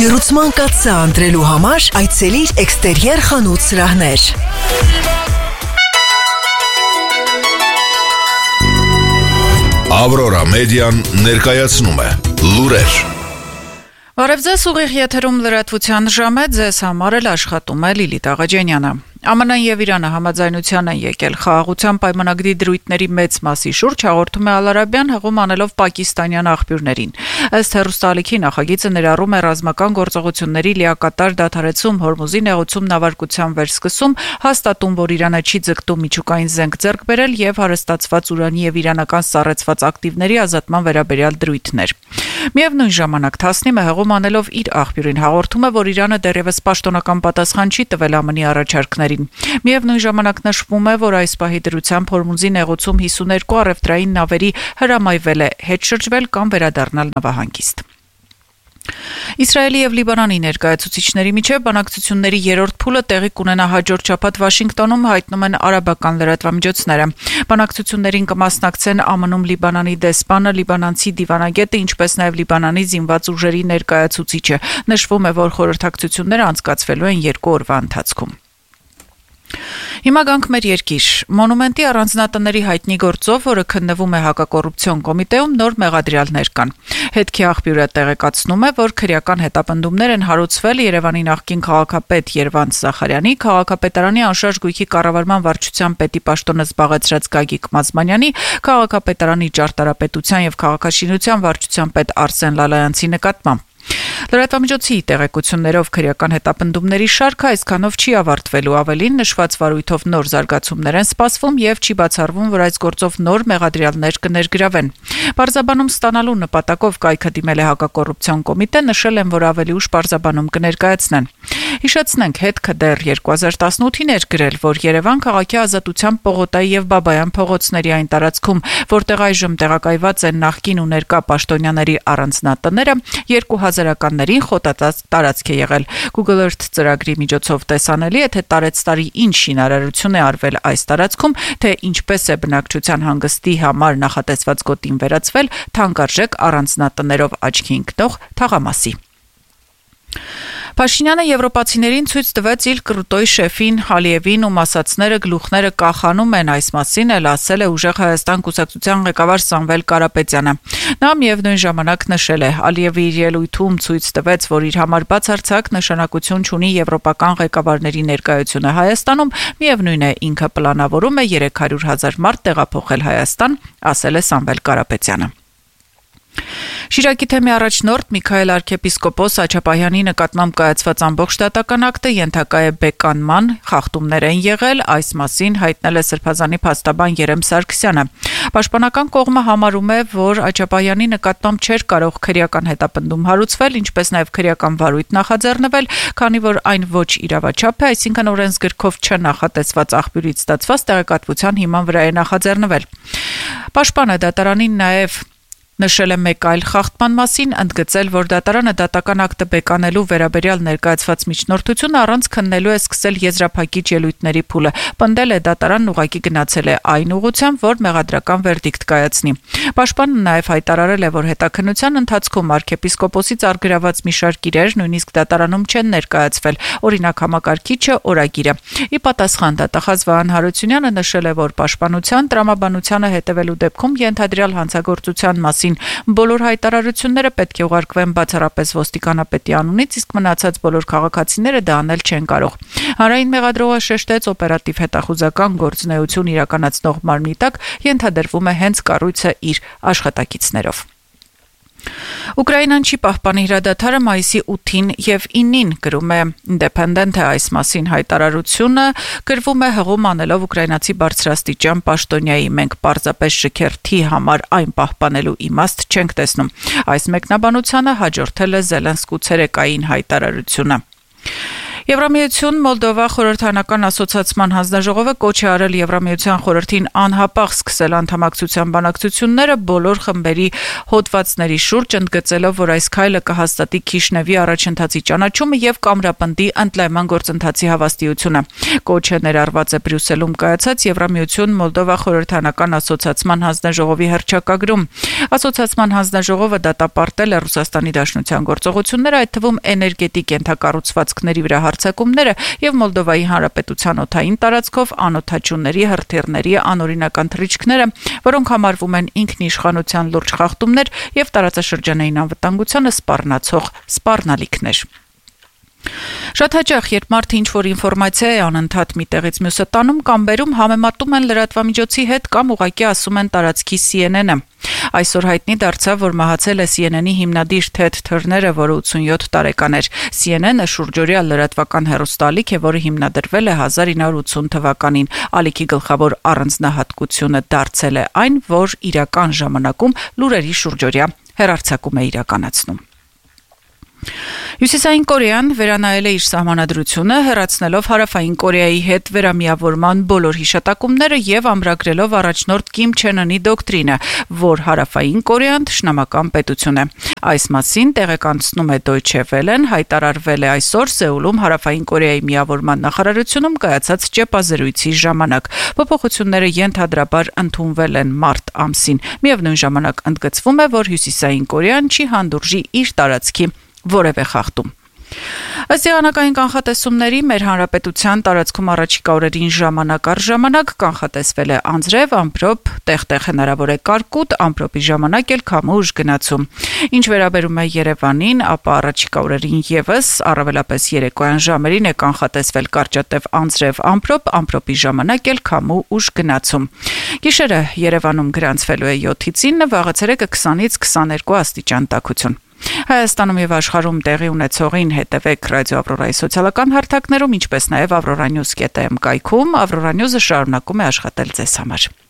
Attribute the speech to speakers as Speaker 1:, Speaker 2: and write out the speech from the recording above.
Speaker 1: Յուրացման կաթսա ընտրելու համար այցելիր Էքստերիեր խանութ սրահներ։
Speaker 2: Ավրորա մեդիան ներկայացնում է լուրեր։
Speaker 3: Բարև ձեզ, ուղիղ եթերում լրատվության ժամ է, ձեզ համար էլ աշխատում է Լիլիթ Աղաջանյանը։ ԱՄՆ-ն եւ Իրանը համաձայնության են եկել խաղաղության պայմանագրի դրույթների մեծ մասի շուրջ, հաղորդում է Ալ-Արաբիան, հղում անելով պակիստանյան աղբյուրներին։ Ըստ հեռուստաալիքի նախագիծը ներառում է ռազմական գործողությունների լիակատար դադարեցում, Հորմուզի նեղուցում նավարկության վերսկսում, հաստատում, որ Իրանը չի ձգտում միջուկային զենք ձեռք բերել եւ հարստացված ուրանի եւ իրանական սառեցված ակտիվների ազատման վերաբերյալ դրույթներ։ Միևնույն ժամանակ Թասնիմը հղում անելով իր աղբյուրին հաղորդում է, որ Իրանը դեռևս պաշտոնական պատասխան չի տվել ԱՄՆ-ի առաջարկներին։ Միևնույն ժամանակ նշվում է, որ այս պահի դրությամբ Հորմուզի նեղուցում 52 առևտրային նավերի հրամայվել է հետ շրջվել կամ վերադառնալ նավահանգիստ։ Իսրայելի եւ Լիբանանի ներկայացուցիչների միջև բանակցությունների երրորդ փուլը տեղի կունենա հաջորդ շաբաթ Վաշինգտոնում, հայտնում են արաբական լրատվամիջոցները։ Բանակցություններին կմասնակցեն ԱՄՆ-ում Լիբանանի դեսպանը, լիբանանցի դիվանագետը, ինչպես նաեւ Լիբանանի զինված ուժերի ներկայացուցիչը։ Նշվում է, որ խորհրդակցությունները անցկացվելու են 2 օրվա ընթացքում։ Հիմա գանք մեր երկիր։ Մոնումենտի առանձնատների հայտնի գործով, որը քննվում է հակակոռուպցիոն կոմիտեում, նոր մեղադրյալներ կան։ Հետքի աղբյուրը տեղեկացնում է, որ քրեական հետապնդումներ են հարուցվել Երևանի նախկին քաղաքապետ Երվանդ Զախարյանի, քաղաքապետարանի անշարժ գույքի կառավարման վարչության պետի պաշտոնը զբաղեցրած Գագիկ Մազմանյանի, քաղաքապետարանի ճարտարապետության եւ քաղաքաշինության վարչության պետ Արսեն Լալայանցի նկատմամբ։ Լրատվամիջոցի տեղեկություններով քրեական հետապնդումների շարքը այսքանով չի ավարտվելու, ավելին նշված վարույթով նոր զարգացումներ են սպասվում եւ չի բացառվում, որ այս գործով նոր մեղադրյալներ կներգրավեն։ Պարզաբանում ստանալու նպատակով կայքը դիմել է հակակոռուպցիոն կոմիտե, նշել են, որ ավելի ուշ պարզաբանում կներկայացնեն։ Հիշեցնենք, հետքը դեռ 2018-ին էր գրել, որ Երևան քաղաքի Ազատության պողոտայի եւ Բաբայան փողոցների այն տարածքում, որտեղ այժմ տեղակայված են նախկին ու ներկա պաշտոնյաների առանձնատները, 2000-ականներին խոտածածկ տարածք է եղել։ Google Earth ծրագրի միջոցով տեսանելի է, թե տարեցտարի ինչ շինարարություն է արվել այս տարածքում, թե ինչպես է բնակչության հանգստի համար նախատեսված գոտին վերածվել թանկարժեք առանձնատներով աչքի ընկնող թաղամասի։ Փաշինյանը եվրոպացիներին ցույց տվեց իր կրուտոյ շեֆին Ալիևին, ում ասացները գլուխները կախանում են, այս մասին էլ ասել է Ուժեղ Հայաստան կուսակցության ղեկավար Սամվել Կարապետյանը։ Նա միևնույն ժամանակ նշել է. Ալիևի իր ելույթում ցույց տվեց, որ իր համար բացարձակ նշանակություն չունի եվրոպական ղեկավարների ներկայությունը Հայաստանում, միևնույն է ինքը պլանավորում է 300,000 մարդ տեղափոխել Հայաստան, ասել է Սամվել Կարապետյանը։ Շիրակի թեմի առաջնորդ Միքայել arczepiskopos Աչապահյանի նկատմամբ կայացված ամբողջ դատական ակտը ենթակա է բեկանման, խախտումներ են եղել, այս մասին հայտնել է Սրբազանի փաստաբան Երեմ Սարգսյանը։ Պաշտպանական կողմը համարում է, որ Աչապահյանի նկատմամբ չէր կարող քրեական հետապնդում հարուցվել, ինչպես նաև քրեական վարույթ նախաձեռնվել, քանի որ այն ոչ իրավաչափ է, այսինքն օրենսգրքով չնախատեսված աղբյուրից ստացված տեղեկատվության հիման վրա է նախաձեռնվել։ Պաշտպանը դատարանին նաև նշել է մեկ այլ խախտման մասին, ընդգծել, որ դատարանը դատական ակտը բեկանելու վերաբերյալ ներկայացված միջնորդությունը առանց քննելու է սկսել եզրափակիչ ելույթների փուլը։ Պնդել է դատարանն ուղղակի գնացել է այն ուղղությամբ, որ մեղադրական վերդիկտ կայացնի։ Պաշտպանը նաև հայտարարել է, որ հետաքննության ընթացքում arczepiskoposից արգրաված մի շարք իրեր նույնիսկ դատարանում չեն ներկայացվել, օրինակ համակարգիչը, օրագիրը։ Ի պատասխան դատախազ Վահան Հարությունյանը նշել է, որ պաշտպանության տրամաբանությանը հետևելու դեպքում ենթադրյալ հանցագործության մասին բոլոր հայտարարությունները պետք է ուղարկվեն բացառապես ոստիկանապետի անունից, իսկ մնացած բոլոր քաղաքացիները դա անել չեն կարող։ Հանրային մեղադրողը շեշտեց, օպերատիվ հետախուզական գործունեություն իրականացնող մարմնի տակ ենթադրվում է հենց կառույցը իր աշխատակիցներով։ Ուկրաինան չի պահպանի հրադադարը մայիսի 8-ին եւ 9-ին, գրում է Independent-ը այս մասին հայտարարությունը, գրվում է հղում անելով ուկրաինացի բարձրաստիճան պաշտոնյայի, մենք պարզապես շքերթի համար այն պահպանելու իմաստ չենք տեսնում։ Այս մեկնաբանությանը հաջորդել է Զելենսկու ցերեկային հայտարարությունը։ Եվրամիություն Մոլդովա խորհրդանական ասոցիացիան հանձնաժողովը կոչ է արել Եվրամիության խորհրդին անհապաղ սկսել անդամակցության բանակցությունները բոլոր խմբերի հոդվածների շուրջ, ընդգծելով, որ այս քայլը կհաստատի Քիշնևի առաջընթացի ճանաչումը եւ կամրապնդի ընդլայնման գործընթացի հավաստիությունը։ Կոչը ներառված է Բրյուսելում կայացած Եվրամիություն Մոլդովա խորհրդանական ասոցիացիան հանձնաժողովի հռչակագրում։ Ասոցիացիան հանձնաժողովը դատապարտել է Ռուսաստանի Դաշնության գործողությունները, այդ թվում էներգետիկ ենթակառուցվածքների վրա հարձակումները եւ Մոլդովայի Հանրապետության օդային տարածքով անօդաչուների, հրթիռների, անօրինական թռիչքները, որոնք համարվում են ինքնիշխանության լուրջ խախտումներ եւ տարածաշրջանային անվտանգությանը սպառնացող սպառնալիքներ։ Շատ հաճախ, երբ մարդը ինչ-որ ինֆորմացիա է անընդհատ մի տեղից մյուսը տանում կամ բերում, համեմատում են լրատվամիջոցի հետ կամ ուղղակի ասում են տարածքի CNN-ը։ Այսօր հայտնի դարձավ, որ մահացել է CNN-ի հիմնադիր Թեդ Թըրները, որը 87 տարեկան էր։ CNN-ը շուրջօրյա լրատվական հեռուստաալիք է, որը հիմնադրվել է 1980 թվականին։ Ալիքի գլխավոր առանձնահատկությունը դարձել է այն, որ իրական ժամանակում լուրերի շուրջօրյա հեռարձակում է իրականացնում։ Հյուսիսային Կորեան վերանայել է իր սահմանադրությունը, հեռացնելով Հարավային Կորեայի հետ վերամիավորման բոլոր հիշատակումները եւ ամրագրելով առաջնորդ Կիմ Չեն Ընի դոկտրինը, որ Հարավային Կորեան թշնամական պետություն է։ Այս մասին տեղեկացնում է Deutsche Welle-ն, հայտարարվել է այսօր Սեուլում Հարավային Կորեայի միավորման նախարարությունում կայացած ճեպազրույցի ժամանակ։ Փոփոխությունները ենթադրաբար ընդունվել են մարտ ամսին։ Միևնույն ժամանակ ընդգծվում է, որ Հյուսիսային Կորեան չի հանդուրժի իր տարածքի որևէ խախտում։ Ըստ եղանակային կանխատեսումների մեր հանրապետության տարածքում առաջիկա օրերին ժամանակ առ ժամանակ կանխատեսվել է անձրև, ամպրոպ, տեղ-տեղ հնարավոր է կարկուտ, ամպրոպի ժամանակ էլ քամու ուժ գնացում։ Ինչ վերաբերում է Երևանին, ապա առաջիկա օրերին եւս առավելապես երեկոյան ժամերին է կանխատեսվել կարճատև անձրև, ամպրոպ, ամպրոպի ժամանակ էլ քամու ուժ գնացում։ Գիշերը Երևանում գրանցվելու է 7-ից 9, վաղը ցերեկը 20-ից 22 աստիճան տաքություն։ Հայաստանում եւ աշխարհում տեղի ունեցողին հետևեք Ռադիո Ավրորայի սոցիալական հարթակներում, ինչպես նաեւ avroranews.am կայքում։ Avrora News-ը շարունակում է աշխատել ձեզ համար։